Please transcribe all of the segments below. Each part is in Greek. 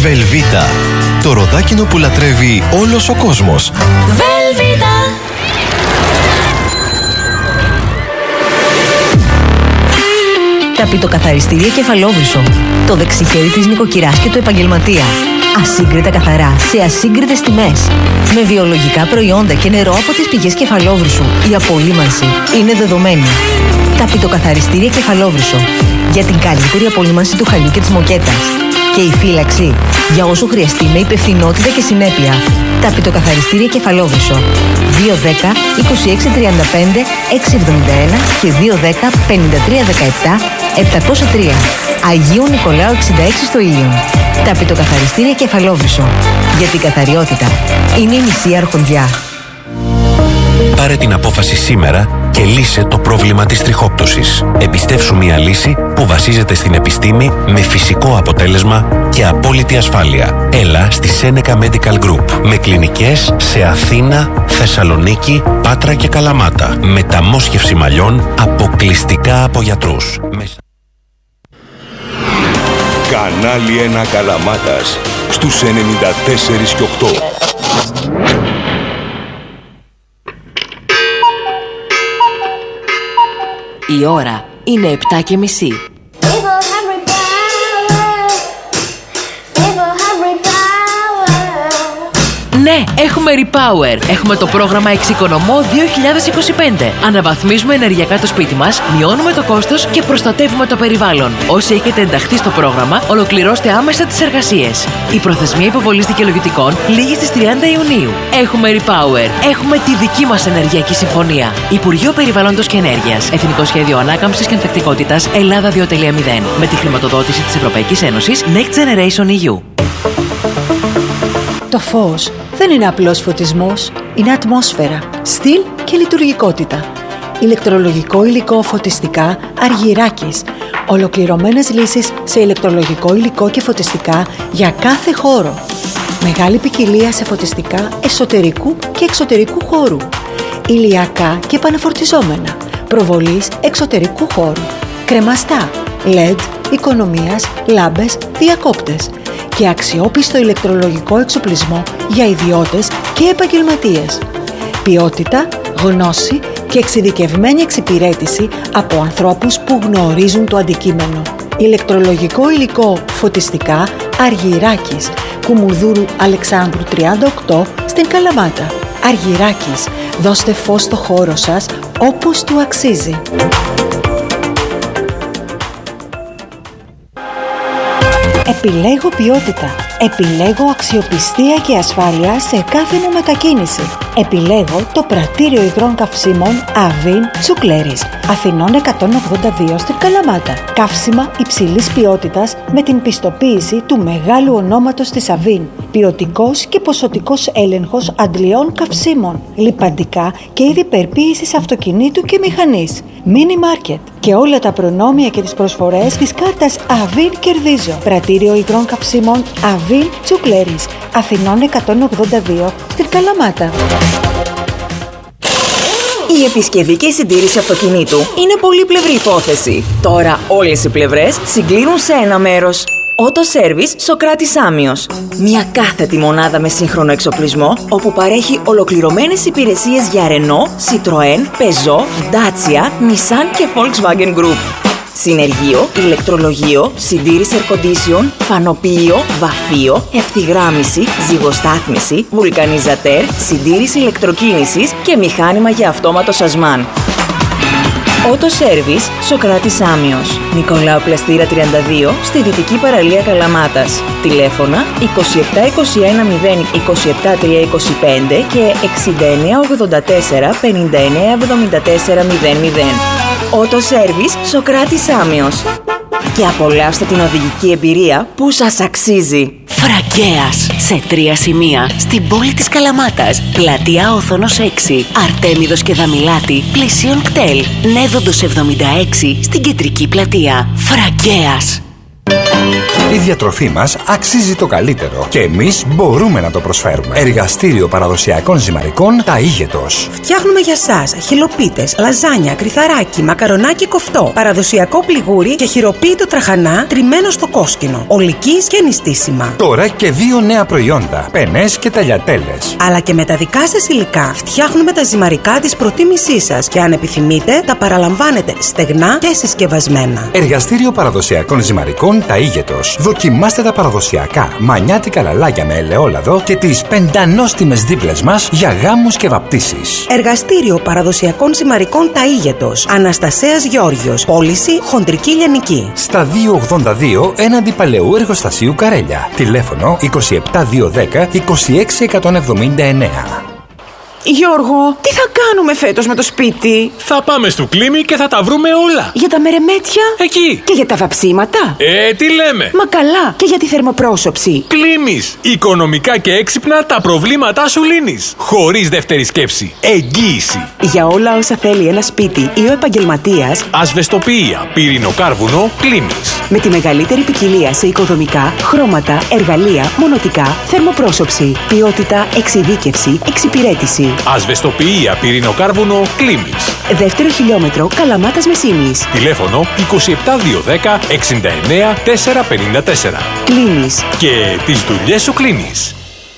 Velveeta. Το ροδάκινο που λατρεύει όλος ο κόσμος. Velveeta. Ταπητοκαθαριστήρια Κεφαλόβρυσο. Το δεξιχέρι της νοικοκυράς και του επαγγελματία. Ασύγκριτα καθαρά, σε ασύγκριτες τιμές. Με βιολογικά προϊόντα και νερό από τις πηγές Κεφαλόβρυσου. Η απολύμανση είναι δεδομένη. Ταπητοκαθαριστήρια Κεφαλόβρυσο. Για την καλύτερη απολύμανση του χαλιού και της μοκέτας. Και η φύλαξη για όσο χρειαστεί με υπευθυνότητα και συνέπεια. Ταπητοκαθαριστήρια Κεφαλόβρυσο. 210 2635 671 και 210 5317 703. Αγίου Νικολάου 66 στο Ήλιον. Ταπητοκαθαριστήρια Κεφαλόβρυσο. Για την καθαριότητα είναι η μισή αρχοντιά. Πάρε την απόφαση σήμερα και λύσε το πρόβλημα της τριχόπτωσης. Εμπιστεύσου μια λύση που βασίζεται στην επιστήμη με φυσικό αποτέλεσμα και απόλυτη ασφάλεια. Έλα στη Seneca Medical Group με κλινικές σε Αθήνα, Θεσσαλονίκη, Πάτρα και Καλαμάτα. Μεταμόσχευση μαλλιών αποκλειστικά από γιατρούς. Κανάλι 1 Καλαμάτας στους 94 και 8. Η ώρα είναι 7:30. Ναι, έχουμε Repower. Έχουμε το πρόγραμμα Εξοικονομώ 2025. Αναβαθμίζουμε ενεργειακά το σπίτι μας, μειώνουμε το κόστος και προστατεύουμε το περιβάλλον. Όσοι έχετε ενταχθεί στο πρόγραμμα, ολοκληρώστε άμεσα τις εργασίες. Η προθεσμία υποβολής δικαιολογητικών λήγει στις 30 Ιουνίου. Έχουμε Repower. Έχουμε τη δική μας ενεργειακή συμφωνία. Υπουργείο Περιβάλλοντος και Ενέργειας. Εθνικό Σχέδιο Ανάκαμψης και Ανθεκτικότητας Ελλάδα 2.0. Με τη χρηματοδότηση της Ευρωπαϊκής Ένωσης Next Generation EU. Το φως δεν είναι απλός φωτισμός, είναι ατμόσφαιρα, στυλ και λειτουργικότητα. Ηλεκτρολογικό υλικό φωτιστικά Αργυράκης. Ολοκληρωμένες λύσεις σε ηλεκτρολογικό υλικό και φωτιστικά για κάθε χώρο. Μεγάλη ποικιλία σε φωτιστικά εσωτερικού και εξωτερικού χώρου. Ηλιακά και επαναφορτιζόμενα. Προβολής εξωτερικού χώρου. Κρεμαστά, LED, οικονομίας, λάμπες, διακόπτες. Και αξιόπιστο ηλεκτρολογικό εξοπλισμό για ιδιώτες και επαγγελματίες. Ποιότητα, γνώση και εξειδικευμένη εξυπηρέτηση από ανθρώπους που γνωρίζουν το αντικείμενο. Ηλεκτρολογικό υλικό φωτιστικά Αργυράκης, Κουμουνδούρου Αλεξάνδρου 38 στην Καλαμάτα. Αργυράκης, δώστε φως στο χώρο σας όπως του αξίζει. Επιλέγω ποιότητα. Επιλέγω αξιοπιστία και ασφάλεια σε κάθε μου μετακίνηση. Επιλέγω το πρατήριο υγρών καυσίμων Αβίν Τσουκλέρης. Αθηνών 182 στην Καλαμάτα. Καύσιμα υψηλής ποιότητας με την πιστοποίηση του μεγάλου ονόματος της Αβίν. Ποιοτικός και ποσοτικός έλεγχος αντλειών καυσίμων. Λιπαντικά και είδη περποίησης αυτοκινήτου και μηχανής. Mini Market. Και όλα τα προνόμια και τις προσφορές της κάρτας Αβίν Κερδίζω. Πρατήριο υγρών καυσίμων Αβίν Τσουκλέρης. Αθηνών 182 στην Καλαμάτα. Η επισκευή και η συντήρηση αυτοκινήτου είναι πολύπλευρη υπόθεση. Τώρα όλες οι πλευρές συγκλίνουν σε ένα μέρος. Auto Service Σοκράτης Άμιος. Μια κάθετη μονάδα με σύγχρονο εξοπλισμό, όπου παρέχει ολοκληρωμένες υπηρεσίες για Renault, Citroën, Peugeot, Dacia, Nissan και Volkswagen Group. Συνεργείο, ηλεκτρολογείο, συντήρηση air condition, φανοποιείο, βαφείο, ευθυγράμμιση, ζυγοστάθμιση, βουλκανιζατέρ, συντήρηση ηλεκτροκίνησης και μηχάνημα για αυτόματο σασμάν. Auto Service Σοκράτης Άμιος. Νικολάου Πλαστήρα 32 στη Δυτική Παραλία Καλαμάτας. Τηλέφωνα 2721 0 27 325 και 6984 59 74 00. Auto Service Σοκράτης Άμιος. Και απολαύστε την οδηγική εμπειρία που σας αξίζει. Φραγκέας, σε 3 σημεία, στην πόλη της Καλαμάτας. Πλατεία Όθωνος 6, Αρτέμιδος και Δαμιλάτη, πλησίον κτέλ. Νέδοντος 76, στην κεντρική πλατεία. Φραγκέας. Η διατροφή μας αξίζει το καλύτερο και εμείς μπορούμε να το προσφέρουμε. Εργαστήριο παραδοσιακών ζυμαρικών Ταΐγετος. Φτιάχνουμε για σας χυλοπίτες, λαζάνια, κρυθαράκι, μακαρονάκι κοφτό, παραδοσιακό πληγούρι και χειροποίητο τραχανά τριμμένο στο κόσκινο, ολικής και νηστίσιμα. Τώρα και 2 νέα προϊόντα, πενές και ταλιατέλες. Αλλά και με τα δικά σας υλικά φτιάχνουμε τα ζυμαρικά της προτίμησής σας και αν επιθυμείτε τα παραλαμβάνετε στεγνά και συσκευασμένα. Εργαστήριο παραδοσιακών ζυμαρικών Ταΐγετος. Δοκιμάστε τα παραδοσιακά μανιάτικα λαλάκια με ελαιόλαδο και τις πεντανόστιμες δίπλες μας για γάμους και βαπτίσεις. Εργαστήριο παραδοσιακών ζυμαρικών Ταΐγετος. Αναστασέας Γεώργιος. Πώληση Χοντρική Λιανική. Στα 282 έναντι Παλαιού Εργοστασίου Καρέλια. Τηλέφωνο 27210 26179. Γιώργο, τι θα κάνουμε φέτος με το σπίτι? Θα πάμε στο Κλίμι και θα τα βρούμε όλα. Για τα μερεμέτια? Εκεί. Και για τα βαψίματα? Τι λέμε. Μα καλά, και για τη θερμοπρόσωψη. Κλίμις. Οικονομικά και έξυπνα τα προβλήματά σου λύνεις. Χωρίς δεύτερη σκέψη. Εγγύηση. Για όλα όσα θέλει ένα σπίτι ή ο επαγγελματίας. Ασβεστοποιία, πυρηνοκάρβουνο, Κλίμις. Με τη μεγαλύτερη ποικιλία σε οικοδομικά, χρώματα, εργαλεία, μονοτικά, θερμοπρόσωψη, ποιότητα, εξειδίκευση, εξυπηρέτηση. Ασβεστοποιία, πυρηνοκάρβουνο, Κλίμις. Δεύτερο χιλιόμετρο, Καλαμάτας Μεσίνης. Τηλέφωνο 27210 69 454. Κλίμις. Και τις δουλειές σου κλείνεις.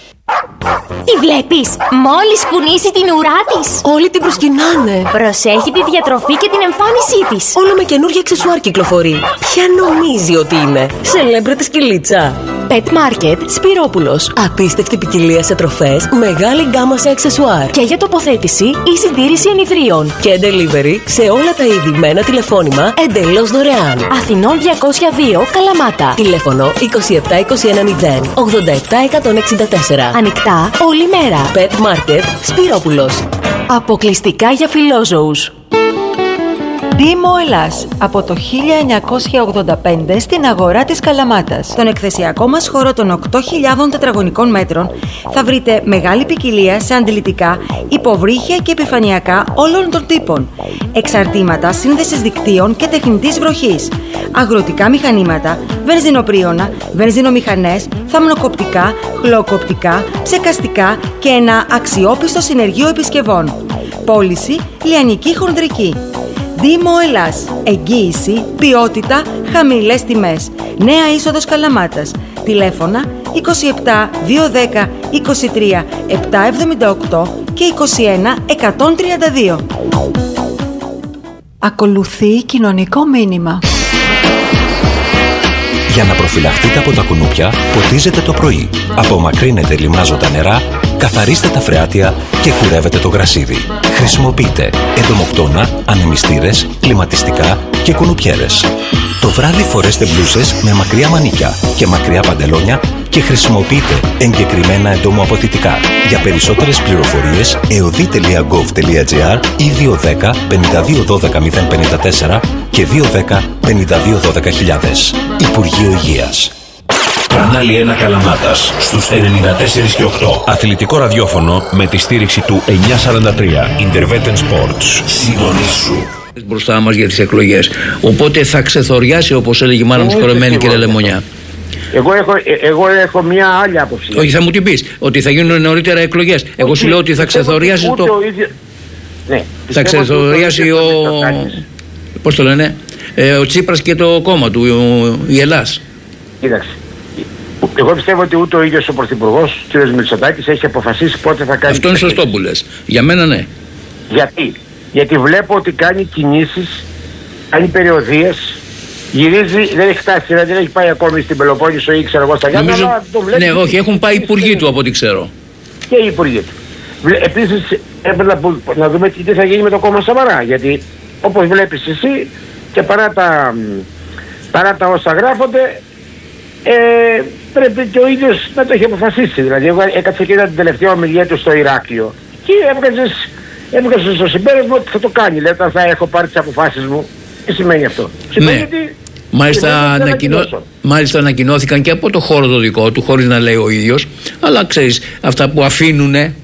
Τι βλέπεις? Μόλις κουνήσει την ουρά της, Όλοι την προσκυνάνε. προσέχει τη διατροφή και την εμφάνισή της. Όλο με καινούργια αξεσουάρ κυκλοφορεί. Ποια νομίζει ότι είναι? Σελέμπριτη σκυλίτσα. Pet Market Σπυρόπουλος. Απίστευτη ποικιλία σε τροφές, μεγάλη γκάμα σε αξεσουάρ. Και για τοποθέτηση ή συντήρηση ενιδρίων. Και delivery σε όλα τα είδη με ένα τηλεφώνημα εντελώς δωρεάν. Αθηνών 202 Καλαμάτα. Τηλέφωνο 27210 87 164. Ανοιχτά όλη μέρα. Pet Market Σπυρόπουλος. Αποκλειστικά για φιλόζωους. Δήμο Ελλάς, από το 1985 στην αγορά της Καλαμάτας. Στον εκθεσιακό μας χώρο των 8.000 τετραγωνικών μέτρων θα βρείτε μεγάλη ποικιλία σε αντιλητικά, υποβρύχια και επιφανειακά όλων των τύπων, εξαρτήματα σύνδεσης δικτύων και τεχνητής βροχής, αγροτικά μηχανήματα, βενζινοπρίωνα, βενζινομηχανές, θαμνοκοπτικά, χλωκοπτικά, ψεκαστικά και ένα αξιόπιστο συνεργείο επισκευών. Πώληση Λιανική Χονδρική. Δήμο Ελλάς. Εγγύηση, ποιότητα, χαμηλές τιμές. Νέα είσοδος Καλαμάτας. Τηλέφωνα 27 210 23 778 και 21 132. Ακολουθεί κοινωνικό μήνυμα. Για να προφυλαχτείτε από τα κουνούπια, ποτίζετε το πρωί. Απομακρύνετε λιμάζοντα νερά, καθαρίστε τα φρεάτια και κουρεύετε το γρασίδι. Χρησιμοποιείτε εντομοκτώνα, ανεμιστήρες, κλιματιστικά και κουνουπιέρες. Το βράδυ φορέστε μπλούσες με μακριά μανίκια και μακριά παντελόνια και χρησιμοποιείτε εγκεκριμένα εντομοαποθητικά. Για περισσότερες πληροφορίες, eodi.gov.gr ή 210 52 12 054 και 210 52 12 Υπουργείο Υγείας. Κανάλι 1 Καλαμάτας στους 94 και 8. Αθλητικό ραδιόφωνο με τη στήριξη του 943 Intervetten Sports. Συντονίσου. Μπροστά μας για τις εκλογές. Οπότε θα ξεθοριάσει, όπως έλεγε η μάνα μου σκορεμένη, κύριε Λεμονιά. Εγώ έχω μια άλλη άποψη. Όχι, θα μου την πεις ότι θα γίνουν νωρίτερα εκλογές. Εγώ σου λέω ότι θα ξεθοριάσει το. Ναι, θα ξεθοριάσει ο. Πώς το λένε, ο Τσίπρας και το κόμμα του, η Ελλάς. Κοίταξε. Εγώ πιστεύω ότι ούτε ο ίδιος ο Πρωθυπουργός, κ. Μητσοτάκης, έχει αποφασίσει πότε θα κάνει. Αυτό είναι σωστό που λες. Για μένα ναι. Γιατί βλέπω ότι κάνει κινήσεις, κάνει περιοδίες, γυρίζει, δεν έχει φτάσει, δεν έχει πάει ακόμη στην Πελοπόννησο ή ξέρω εγώ στα Γιάννα. Ναι, όχι, έχουν πάει οι υπουργοί του από ό,τι ξέρω. Και οι υπουργοί του. Επίσης έπρεπε να δούμε τι θα γίνει με το κόμμα Σαμαρά. Γιατί όπως βλέπεις εσύ και παρά τα όσα γράφονται, πρέπει και ο ίδιος να το έχει αποφασίσει. Δηλαδή, εγώ έκατσα και είδα την τελευταία ομιλία του στο Ηράκλειο και έβγαζε στο συμπέρασμα ότι θα το κάνει. Λέει, όταν θα έχω πάρει τις αποφάσεις μου. Τι σημαίνει αυτό? Σημαίνει ότι μάλιστα ανακοινώθηκαν και από το χώρο το δικό του, χωρίς να λέει ο ίδιος, αλλά ξέρεις, αυτά που αφήνουνε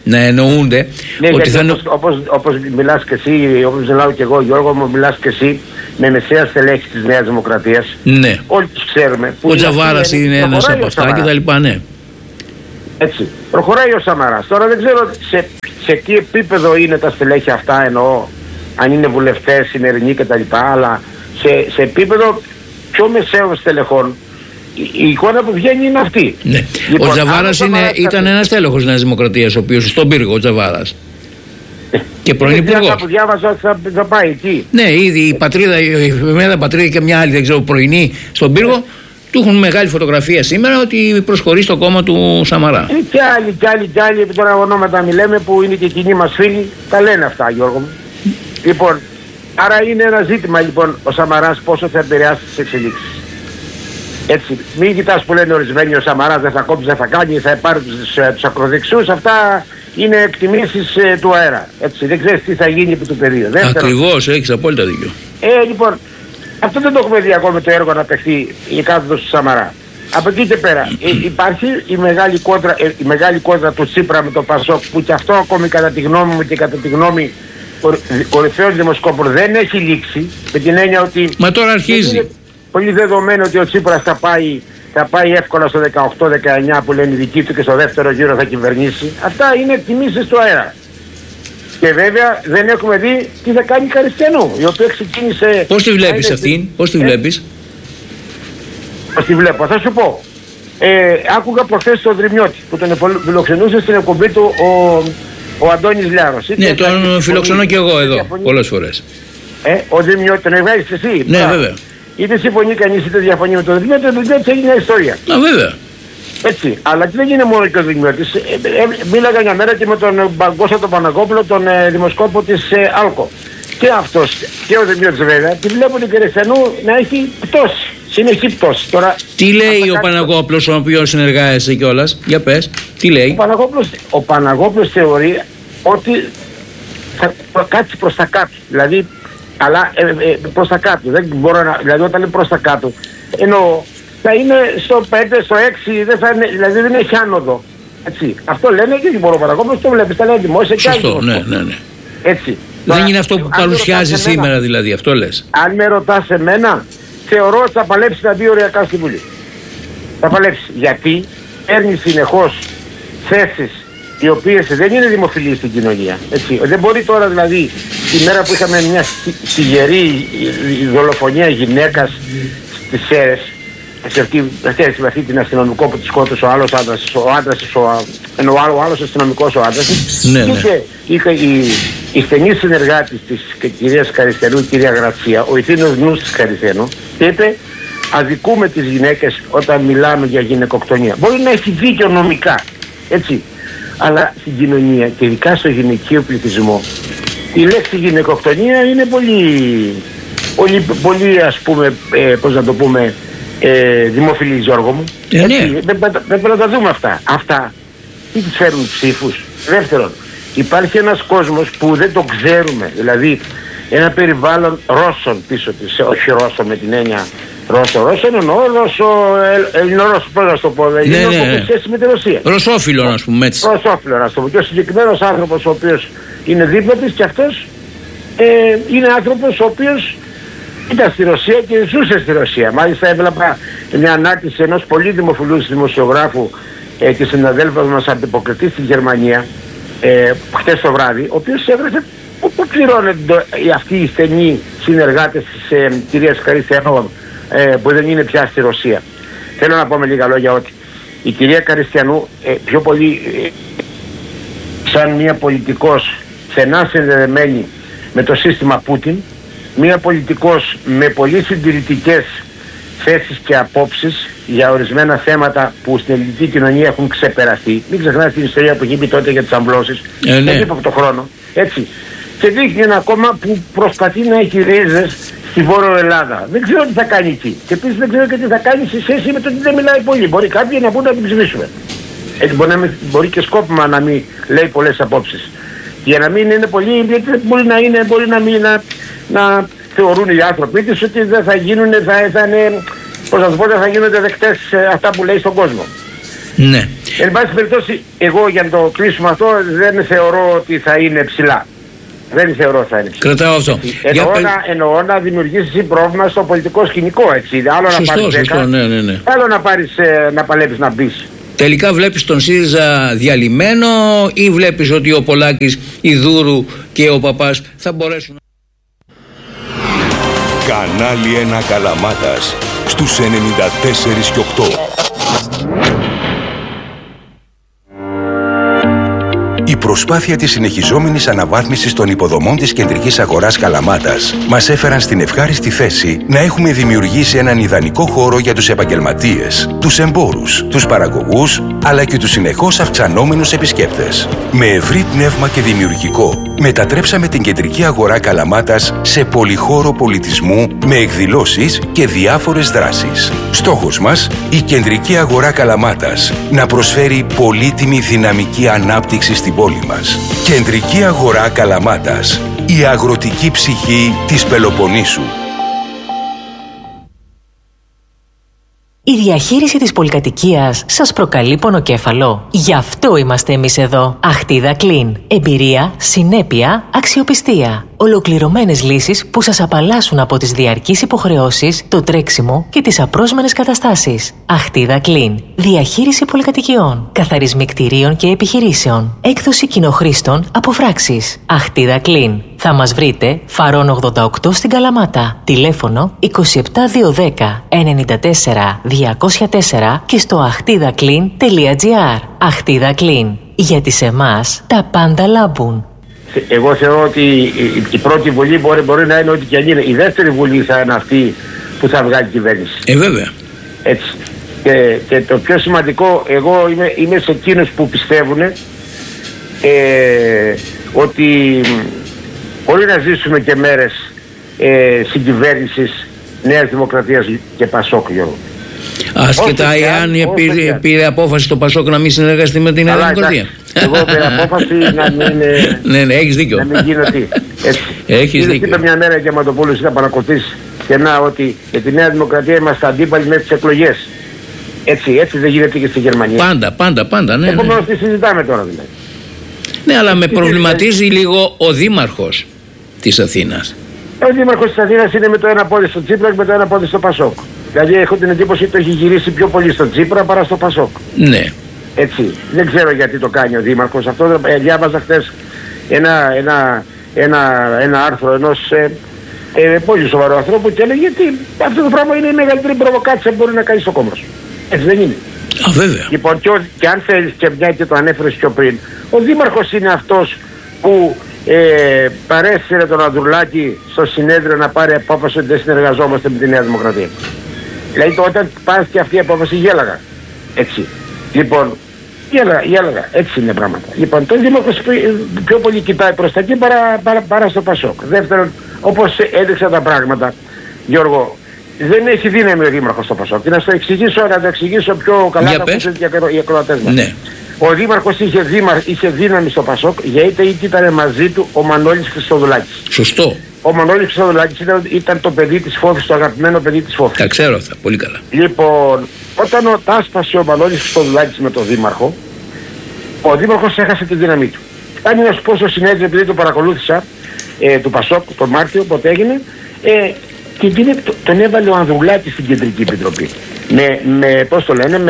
να εννοούνται. Ναι, ότι όπως μιλάς και εσύ, όπως μιλάω και εγώ, Γιώργο μου, μιλάς και εσύ με μεσαία στελέχη της Νέας Δημοκρατίας. Ναι. Όλοι τους ξέρουμε. Ο Τζαβάρας είναι ένας από αυτά και τα λοιπά, ναι. Έτσι. Προχωράει ο Σαμαράς. Τώρα δεν ξέρω σε τι επίπεδο είναι τα στελέχη αυτά, εννοώ αν είναι βουλευτές, σημερινοί κτλ. Αλλά σε επίπεδο πιο μεσαίων στελεχών η εικόνα που βγαίνει είναι αυτή. Ναι. Λοιπόν, ο Τζαβάρας ήταν ένας τέλεχος Νέας Δημοκρατίας, ο οποίος στον πύργο ο Τζαβάρας. Και πρώην υπουργός. Που διάβαζα ότι θα πάει εκεί. Ναι, ήδη η πατρίδα, η εφημερίδα Πατρίδα και μια άλλη, δεν ξέρω, πρωινή στον πύργο, του έχουν μεγάλη φωτογραφία σήμερα ότι προσχωρεί στο κόμμα του Σαμαρά. Και άλλοι, επί τώρα ονόματα μιλάμε που είναι και κοινοί μας φίλοι, τα λένε αυτά, Γιώργο μου. Λοιπόν, άρα είναι ένα ζήτημα λοιπόν ο Σαμαράς πόσο θα επηρεάσει τις εξελίξεις. Έτσι, μην κοιτάς που λένε ορισμένοι ο Σαμαράς δεν θα κόψει, δεν θα κάνει, θα πάρει τους ακροδεξιούς, αυτά είναι εκτιμήσεις του αέρα. Έτσι, δεν ξέρεις τι θα γίνει επί του πεδίου. Ακριβώς, έχεις απόλυτα δίκιο. Λοιπόν, αυτό δεν το έχουμε δει ακόμη το έργο να παιχθεί η κάθοδος του Σαμαρά. Από εκεί και πέρα υπάρχει η μεγάλη κόντρα του Τσίπρα με το Πασόκ, που και αυτό ακόμη κατά τη γνώμη μου και κατά τη γνώμη κορυφαίων δημοσκόπων δεν έχει λήξει, με την έννοια ότι μα τώρα αρχίζει. Είναι πολύ δεδομένο ότι ο Τσίπρας θα πάει εύκολα στο 18-19 που λένε οι δικοί του και στο δεύτερο γύρο θα κυβερνήσει. Αυτά είναι εκτιμήσεις του αέρα. Και βέβαια δεν έχουμε δει τι θα κάνει η Καριστιανού, η οποία ξεκίνησε... Πώς τη βλέπεις αυτήν, πώς τη βλέπεις? Πώς τη βλέπω, θα σου πω. Άκουγα προχθές τον Δρυμιώτη που τον φιλοξενούσε στην εκπομπή του ο Αντώνης Λιάρος. Ναι, τον φιλοξενώ και εγώ εδώ πολλές φορές. Ο Δρυμιώτη τον εβγάζεις εσύ? Ναι, βέβαια. Είτε συμφωνεί κανείς είτε διαφωνεί με τον Δρυμιώτη, ο Δρυμιώτης έγινε ιστορία. Βέβαια. Έτσι, αλλά δεν είναι μόνο και ο Δρυμιώτης. Μίλαγα μια μέρα και με τον Κώστα τον Παναγόπουλο, τον δημοσκόπο της Άλκο. Και αυτός και ο Δρυμιώτης βέβαια, τη βλέπουν την Καριστιανού να έχει πτώση. Συνεχή πτώση. Τώρα, τι λέει ο Παναγόπουλος, ο οποίος συνεργάζεσαι κιόλας? Για πες, τι λέει? Ο Παναγόπουλος θεωρεί ότι θα κάτσει προς τα κάτω. Δηλαδή, αλλά προς τα κάτω. Δεν μπορώ να, δηλαδή όταν είναι προς τα κάτω, εννοώ θα είναι στο 5, στο 6, δεν θα είναι, δηλαδή δεν έχει άνοδο. Έτσι. Αυτό λένε και ο Παναγόπουλος, το βλέπεις, τα λέει δημόσια και άλλοι. Σωστό, ναι. Έτσι. Δεν είναι αυτό που παρουσιάζει σήμερα δηλαδή, αυτό λες? Αν με ρωτάς εμένα, θεωρώ ότι θα παλέψει τα 2 ωριακά στη Βουλή. Θα παλέψει. Γιατί παίρνει συνεχώς θέσεις οι οποίες δεν είναι δημοφιλείς στην κοινωνία. Έτσι. Δεν μπορεί τώρα δηλαδή τη μέρα που είχαμε μια στιγερή δολοφονία γυναίκας στις Σέρρες, σε αυτή την αστυνομικό που τη σκότωσε ο άλλος άντρας, ενώ ο άλλος αστυνομικός ο άντρας, είχε η στενή συνεργάτης της κυρίας Καριστιανού, η κυρία Γρατσία, ο ηθήνος νους της Καριστιανού, είπε αδικούμε τις γυναίκες όταν μιλάμε για γυναικοκτονία. Μπορεί να έχει δίκιο νομικά, έτσι, αλλά στην κοινωνία και ειδικά στο γυναικείο πληθυσμό η λέξη γυναικοκτονία είναι πολύ ας πούμε, πώς να το πούμε, δημοφιλή, Γιώργο μου. Ναι. Δεν πρέπει να τα δούμε αυτά. Αυτά τι τους φέρουν ψήφους? Δεύτερον, υπάρχει ένας κόσμος που δεν το ξέρουμε, δηλαδή ένα περιβάλλον Ρώσων πίσω της, όχι Ρώσων με την έννοια Ρώσων εννοώ Ελληνορώσο, πώς να το πω, έχει σχέση με τη Ρωσία. Ρωσόφιλο, ας πούμε έτσι. Ρωσόφιλο, ας το πω. Και ο συγκεκριμένος άνθρωπος ο οποίος είναι δίπλα της και αυτός είναι άνθρωπος ο οποίος ήταν στη Ρωσία και ζούσε στη Ρωσία. Μάλιστα έβλεπα μια ανάρτηση ενός πολύ δημοφιλούς δημοσιογράφου και συναδέλφου μας αντιποκριτή στη Γερμανία χτες το βράδυ, ο οποίος έγραψε πού πληρώνονται αυτοί οι στενοί συνεργάτες της κυρίας Καριστιανού που δεν είναι πια στη Ρωσία. Θέλω να πω με λίγα λόγια ότι η κυρία Καριστιανού πιο πολύ σαν μια πολιτικός στενά συνδεδεμένη με το σύστημα Πούτιν, μια πολιτικός με πολύ συντηρητικές θέσεις και απόψεις για ορισμένα θέματα που στην ελληνική κοινωνία έχουν ξεπεραστεί. Μην ξεχνάς την ιστορία που είχε πει τότε για τις αμπλώσεις. Δεν είπε από το χρόνο. Έτσι. Και δείχνει ένα κόμμα που προσπαθεί να έχει ρίζες στη Βόρειο Ελλάδα. Δεν ξέρω τι θα κάνει εκεί. Και επίσης δεν ξέρω και τι θα κάνει σε σχέση με το ότι δεν μιλάει πολύ. Μπορεί κάποιοι να πούν να την ψηφίσουμε. Έτσι μπορεί και σκόπιμα να μην λέει πολλές απόψεις. Για να μην είναι πολύ, γιατί μπορεί να μην να θεωρούν οι άνθρωποι της ότι δεν θα γίνουν, θα είναι, πώς να το πω, δεν θα γίνονται δεκτές αυτά που λέει στον κόσμο. Ναι. Εν πάση περιπτώσει, εγώ για να το κλείσουμε αυτό δεν θεωρώ ότι θα είναι ψηλά. Δεν θεωρώ ότι θα είναι ψηλά. Κρατάω αυτό. Εννοώ να δημιουργήσεις πρόβλημα στο πολιτικό σκηνικό, έτσι. Άλλο σωστό, να πάρεις 10, ναι. άλλο να πάρεις, να παλέψεις να μπεις. Τελικά βλέπεις τον ΣΥΡΙΖΑ διαλυμένο ή βλέπεις ότι ο Πολάκης, η Δούρου και ο Παπάς θα μπορέσουν να... Κανάλι 1 Καλαμάτας στους 94 και 8. Η προσπάθεια της συνεχιζόμενης αναβάθμισης των υποδομών της κεντρικής αγοράς Καλαμάτας μας έφεραν στην ευχάριστη θέση να έχουμε δημιουργήσει έναν ιδανικό χώρο για τους επαγγελματίες, τους εμπόρους, τους παραγωγούς, αλλά και τους συνεχώς αυξανόμενους επισκέπτες. Με ευρύ πνεύμα και δημιουργικό, μετατρέψαμε την κεντρική αγορά Καλαμάτας σε πολυχώρο πολιτισμού με εκδηλώσεις και διάφορες δράσεις. Στόχος μας, η κεντρική αγορά Καλαμάτας να προσφέρει πολύτιμη δυναμική ανάπτυξη στην πόλη μας. Κεντρική αγορά Καλαμάτας, η αγροτική ψυχή της Πελοποννήσου. Η διαχείριση της πολυκατοικίας σας προκαλεί πονοκέφαλο. Γι' αυτό είμαστε εμείς εδώ. Αχτίδα Clean. Εμπειρία, συνέπεια, αξιοπιστία. Ολοκληρωμένες λύσεις που σας απαλλάσσουν από τις διαρκείς υποχρεώσεις, το τρέξιμο και τις απρόσμενες καταστάσεις. Αχτίδα Clean. Διαχείριση πολυκατοικιών. Καθαρισμοί κτηρίων και επιχειρήσεων. Έκδοση κοινοχρήστων από φράξεις. Αχτίδα Clean. Θα μας βρείτε Φαρών 88 στην Καλαμάτα. Τηλέφωνο 27210 94 204 και στο αχτίδαclean.gr. Αχτίδα Clean. Γιατί σε εμάς τα πάντα λάμπουν. Εγώ θεωρώ ότι η πρώτη βουλή μπορεί να είναι ό,τι και αν είναι. Η δεύτερη βουλή θα είναι αυτή που θα βγάλει κυβέρνηση. Βέβαια. Έτσι. Και το πιο σημαντικό, εγώ είμαι σε εκείνους που πιστεύουν ότι μπορεί να ζήσουμε και μέρες συγκυβέρνησης Νέας Δημοκρατίας και Πασόκ, Γιώργο. Άσχετα εάν πήρε απόφαση το Πασόκ να μην συνεργαστεί με την Νέα Δημοκρατία. Εγώ πήρα απόφαση να μην... Ναι, έχεις δίκιο. Να μην γίνει Έχεις δίκιο. Είπε μια μέρα η Διαμαντοπούλος, ήταν παρακολουθήσει στενά ότι για τη Νέα Δημοκρατία είμαστε αντίπαλοι με τις εκλογές. Έτσι δεν γίνεται και στη Γερμανία. Πάντα, ναι. Επομένως τι συζητάμε τώρα δηλαδή. Ναι, αλλά με προβληματίζει λίγο ο Δήμαρχος της Αθήνας. Ο Δήμαρχος της Αθήνας είναι με το ένα πόδι στο Τσίπρα και με το ένα πόδι στο Πασόκ. Δηλαδή έχω την εντύπωση ότι το έχει γυρίσει πιο πολύ στο Τσίπρα παρά στο Πασόκ. Ναι. Έτσι. Δεν ξέρω γιατί το κάνει ο Δήμαρχος. Αυτό διάβαζα χθες ένα άρθρο ενός πολύ σοβαρού ανθρώπου και έλεγε ότι αυτό το πράγμα είναι η μεγαλύτερη προβοκάτσια που μπορεί να κάνει στο κόμμα σου. Έτσι δεν είναι. Βέβαια. Λοιπόν, και αν θέλεις, και μια και το ανέφερες πιο πριν, ο Δήμαρχος είναι αυτός που παρέσυρε τον Ανδρουλάκη στο συνέδριο να πάρει απόφαση ότι δεν συνεργαζόμαστε με τη Νέα Δημοκρατία. Δηλαδή όταν πάρθηκε αυτή η απόφαση γέλαγα. Έτσι. Λοιπόν, γέλαγα. Έτσι είναι πράγματα. Λοιπόν, το Δήμαρχος πιο πολύ κοιτάει προς τα εκεί παρά στο Πασόκ. Δεύτερον, όπως έδειξαν τα πράγματα, Γιώργο, δεν έχει δύναμη ο Δήμαρχος στο Πασόκ. Και να το εξηγήσω πιο καλά οι ακροατές μας. Ναι. Ο Δήμαρχος είχε δύναμη στο Πασόκ γιατί ήταν μαζί του ο Μανώλης Χριστοδουλάκης. Σωστό. Ο Μανώλης Χριστοδουλάκης ήταν το παιδί της Φόφης, το αγαπημένο παιδί της Φόφης. Τα ξέρω αυτά, πολύ καλά. Λοιπόν, όταν τάσπασε ο Μανώλης Χριστοδουλάκης με τον Δήμαρχο, ο Δήμαρχος έχασε τη δύναμή του. Αν να σου πω στο συνέδριο, επειδή το παρακολούθησα, του Πασόκ, τον Μάρτιο, πότε έγινε, και τον έβαλε ο Ανδρουλάκης στην Κεντρική Επιτροπή. Πώς το λένε,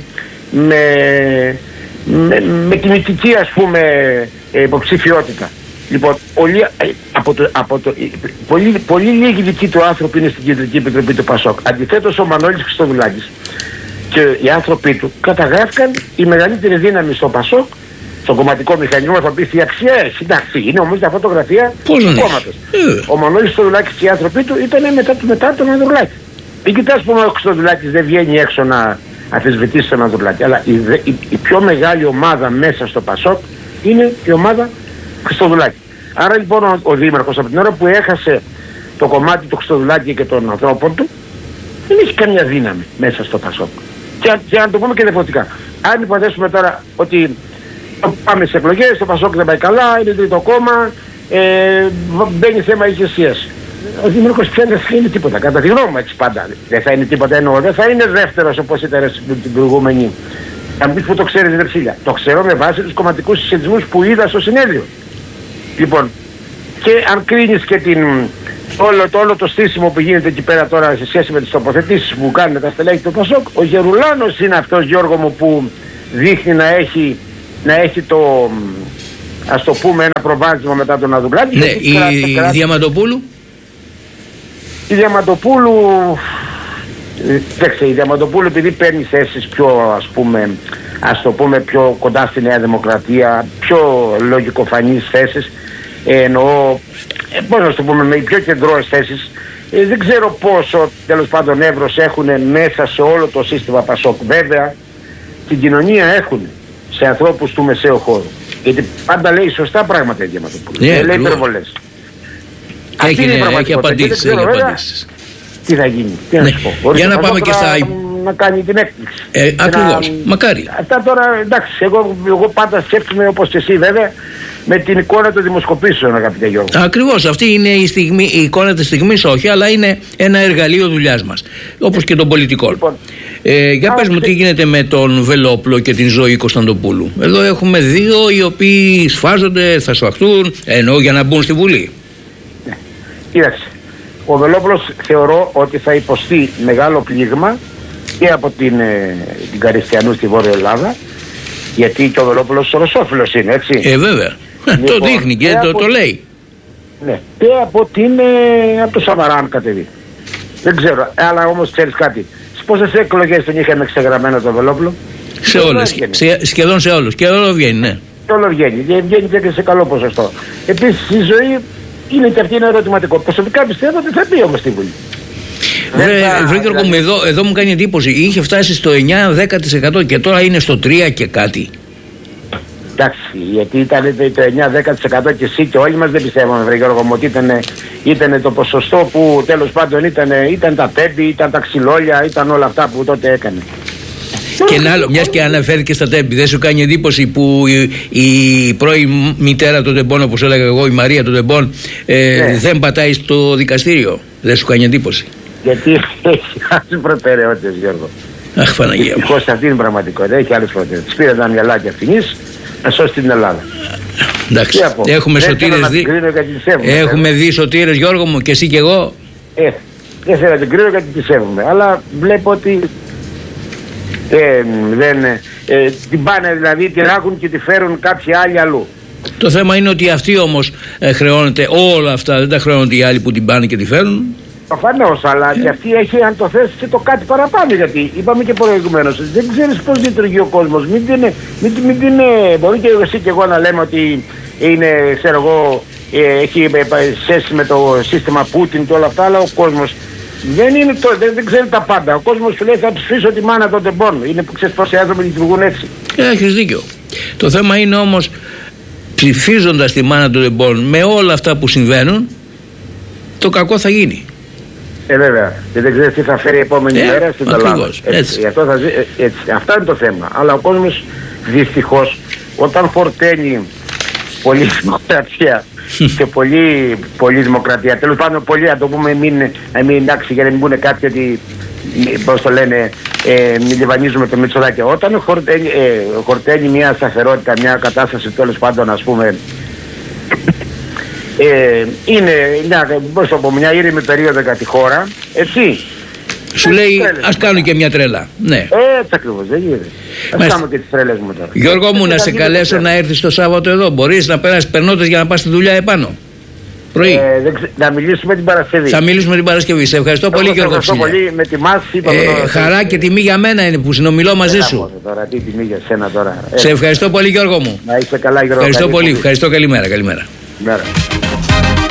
με τιμητική ας πούμε υποψηφιότητα. Λοιπόν, πολύ λίγοι δικοί του άνθρωποι είναι στην Κεντρική Επιτροπή του Πασόκ. Αντιθέτως ο Μανώλης Χριστοδουλάκης και οι άνθρωποι του καταγράφηκαν η μεγαλύτερη δύναμη στο Πασόκ, στον κομματικό μηχανισμό. Θα πει οι αξίες, εντάξει, είναι όμως τα φωτογραφία του κόμματος. Ο Μανώλης Χριστοδουλάκης και οι άνθρωποι του ήταν μετά τον Ανδρουλάκη. Μην κοιτάς που ο Χριστοδουλάκης δεν βγαίνει έξω να αφισβητήσει τον Ανδρουλάκη. Αλλά η πιο μεγάλη ομάδα μέσα στο Πασόκ είναι η ομάδα Χριστοδουλάκη. Άρα λοιπόν ο Δήμαρχος από την ώρα που έχασε το κομμάτι του Χριστοδουλάκη και των ανθρώπων του, δεν έχει καμία δύναμη μέσα στο Πασόκ. Και να το πούμε και διαφορετικά. Αν υποθέσουμε τώρα ότι πάμε σε εκλογές, το Πασόκ δεν πάει καλά, είναι τρίτο κόμμα, μπαίνει θέμα ηγεσίας. Ο Δήμαρχος πια δεν θα είναι τίποτα. Κατά τη γνώμη μου, έτσι πάντα. Δεν θα είναι τίποτα, εννοώ. Δεν θα είναι δεύτερος όπως ήταν στην προηγούμενη Θα μου πεις που το ξέρεις, Δερσίλια. Το ξέρω με βάση τους κομματικούς συσχετισμούς που είδα στο συνέδριο. Λοιπόν, και αν κρίνεις και όλο το στήσιμο που γίνεται εκεί πέρα τώρα σε σχέση με τις τοποθετήσεις που κάνουν τα στελέχη του Πασόκ, ο Γερουλάνος είναι αυτός, Γιώργο μου, που δείχνει να έχει το, ας το πούμε, ένα προβάδισμα μετά τον Αδουβλάκη. Ναι, η Διαμαντοπούλου. Η Διαμαντοπούλου, η Διαμαντοπούλου επειδή παίρνει θέσεις πιο, ας το πούμε, πιο κοντά στη Νέα Δημοκρατία, πιο λογικοφανείς θέσεις, εννοώ, πώς να το πούμε, με πιο κεντρώες θέσεις, δεν ξέρω πόσο τέλος πάντων εύρος έχουν μέσα σε όλο το σύστημα Πασόκ. Βέβαια την κοινωνία έχουν σε ανθρώπους του μεσαίου χώρου, γιατί πάντα λέει σωστά πράγματα η Διαμαντοπούλου, δεν λέει υπερβολές. Έχει απαντήσεις. Τι θα γίνει, τι να σου πω. Για να πάμε και στα... να κάνει την έκπληξη. Ακριβώς, μακάρι. Αυτά τώρα, εντάξει, εγώ πάντα σκέφτομαι όπως και εσύ βέβαια, με την εικόνα των δημοσκοπήσεων, αγαπητέ Γιώργο. Ακριβώς, αυτή είναι η εικόνα της στιγμής, όχι, αλλά είναι ένα εργαλείο δουλειάς μας, όπως και των πολιτικών. Λοιπόν, για πες μου τι γίνεται με τον Βελόπουλο και την Ζωή Κωνσταντοπούλου. Εδώ έχουμε δύο οι οποίοι σφάζονται, θα σφαχτούν, ενώ για να μπουν στη Βουλή. Ναι. Κοίταξε, ο Βελόπουλος θεωρώ ότι θα υποστεί μεγάλο πλήγμα και από την Καριστιανού στη Βόρεια Ελλάδα, γιατί και ο Βελόπουλος ρωσόφιλος είναι, έτσι. Βέβαια. Λοιπόν, το δείχνει και το λέει. Ναι. Και από το Σαμαρά, αν κατεβεί. Δεν ξέρω, αλλά όμως ξέρεις κάτι. Σε πόσες εκλογές τον είχαμε εξεγραμμένο το Βελόπουλο? Σε όλες, σχεδόν σε όλους. Και όλο βγαίνει, ναι. Και όλο βγαίνει. Και βγαίνει και σε καλό ποσοστό. Επίσης η Ζωή είναι και αυτή ένα ερωτηματικό. Προσωπικά πιστεύω ότι θα πει όμως στη Βουλή. Βρε Γιώργο μου, εδώ μου κάνει εντύπωση. Είχε φτάσει στο 9-10% και τώρα είναι στο 3 και κάτι. Εντάξει, γιατί ήταν το 9-10% και εσύ και όλοι μας δεν πιστεύαμε, βρε Γιώργο μου, ότι ήταν το ποσοστό που τέλος πάντων ήταν τα τέμπη, ήταν τα ξυλόλια, ήταν όλα αυτά που τότε έκανε. Και ένα άλλο, μιας και αναφέρθηκε στα τέμπη, δεν σου κάνει εντύπωση που η πρώην μητέρα των τεμπών, όπως έλεγα εγώ, η Μαρία των τεμπών, δεν πατάει στο δικαστήριο? Δεν σου κάνει εντύπωση? Γιατί έχει άλλες προτεραιότητες, Γιώργο. Αχ, Παναγία μου. Δυστυχώς αυτή είναι η πραγματικότητα, έχει άλλες προτεραιότητες. Πήρε τα μυαλάκια αυτινής να σώσει την Ελλάδα. Εντάξει, έχουμε σωτήρες έχουμε δει σωτήρες, Γιώργο μου, και εσύ και εγώ. Δεν θέλω να την κρίνω γιατί τη σέβομαι, αλλά βλέπω ότι την πάνε, δηλαδή την άκουν και τη φέρουν κάποιοι άλλοι αλλού. Το θέμα είναι ότι αυτή όμως χρεώνεται όλα αυτά, δεν τα χρεώνονται οι άλλοι που την πάνε και τη φέρουν. Προφανώς, αλλά και αυτή έχει, αν το θες, και το κάτι παραπάνω, γιατί είπαμε και προηγουμένως, δεν ξέρεις πώς λειτουργεί ο κόσμος. Μπορεί και εσύ και εγώ να λέμε ότι είναι, ξέρω εγώ, έχει σχέση με το σύστημα Πούτιν και όλα αυτά, αλλά ο κόσμος δεν ξέρει τα πάντα. Ο κόσμος σου λέει θα ψηφίσω τη μάνα των τεμπών. Είναι που ξέρεις πόσοι άνθρωποι λειτουργούν έτσι. Έχεις δίκιο. Το θέμα είναι όμως, ψηφίζοντας τη μάνα των τεμπών με όλα αυτά που συμβαίνουν, το κακό θα γίνει. Βέβαια. Και δεν ξέρεις τι θα φέρει η επόμενη μέρα στην Ελλάδα. Αυτά είναι το θέμα. Αλλά ο κόσμος δυστυχώς, όταν φορταίνει πολύ δημοκρατία και πολύ δημοκρατία, τέλος πάντων πολύ, να το πούμε, εντάξει, για να μην πούνε κάποιοι ότι, πώς το λένε, μην λιβανίζουμε το Μητσοτάκη. Όταν χορταίνει μια σταθερότητα, μια κατάσταση, τέλος πάντων, ας πούμε, είναι μια ήρεμη περίοδο για τη χώρα, εσύ σου λέει ας κάνω και μια τρέλα. Ναι. Έτσι ακριβώς, δεν γίνεται. Ας κάνω και τις τρέλες μου τώρα. Γιώργο μου, να σε καλέσω να έρθεις το Σάββατο εδώ. Μπορείς να περάσεις περνώντας για να πας στη δουλειά επάνω? Πρωί. Να μιλήσουμε την Παρασκευή. Θα μιλήσουμε την Παρασκευή. Σε ευχαριστώ πολύ, Γιώργο. Ευχαριστώ πολύ. Με τιμάς, χαρά και τιμή για μένα είναι που συνομιλώ μαζί σου. Τώρα, τι τιμή για σένα τώρα. Σε ευχαριστώ πολύ, Γιώργο μου. Να είσαι καλά, Γιώργο. Ευχαριστώ πολύ. Ευχαριστώ, καλημέρα. Καλημέρα.